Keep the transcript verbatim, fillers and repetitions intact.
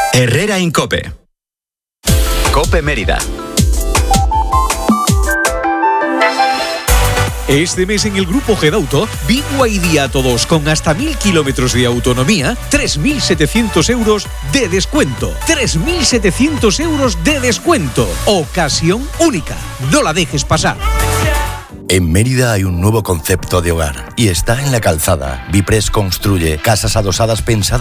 Herrera Incope. Cope Mérida. Este mes en el Grupo Gedauto, B Y D Auto con hasta mil kilómetros de autonomía, tres mil setecientos euros de descuento. tres mil setecientos euros de descuento. Ocasión única. No la dejes pasar. En Mérida hay un nuevo concepto de hogar y está en La Calzada. Bipres construye casas adosadas pensadas